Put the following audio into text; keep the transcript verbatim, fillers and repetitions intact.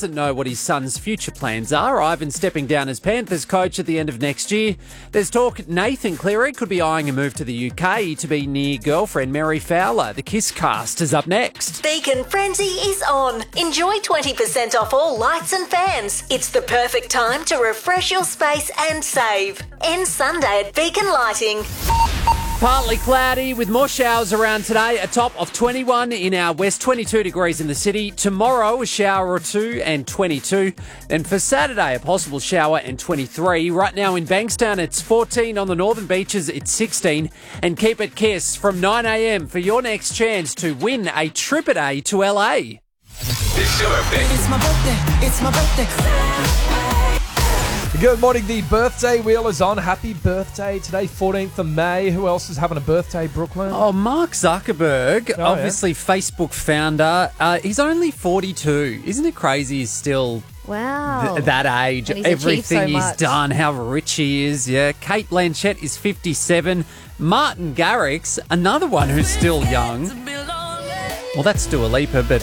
doesn't know what his son's future plans are. Ivan stepping down as Panthers coach at the end of next year. There's talk Nathan Cleary could be eyeing a move to the U K to be near girlfriend Mary Fowler. The Kiss Cast is up next. Beacon Frenzy is on. Enjoy twenty percent off all lights and fans. It's the perfect time to refresh your space and save. End Sunday at Beacon Lighting. Partly cloudy with more showers around today. A top of twenty-one in our west, twenty-two degrees in the city. Tomorrow, a shower or two and twenty-two. Then for Saturday, a possible shower and twenty-three. Right now in Bankstown, it's fourteen. On the northern beaches, it's sixteen. And keep it Kiss from nine a.m. for your next chance to win a trip a day to L A. It's your birthday. It's my birthday. It's my birthday. Good morning. The birthday wheel is on. Happy birthday today, fourteenth of May. Who else is having a birthday, Brooklyn? Oh, Mark Zuckerberg, Oh, obviously yeah. Facebook founder. Uh, he's only forty-two. Isn't it crazy he's still Wow. th- that age? And he's achieved Everything so he's much. done, how rich he is. Yeah, Kate Blanchett is fifty-seven. Martin Garrix, another one who's still young. Well, that's Dua Lipa, but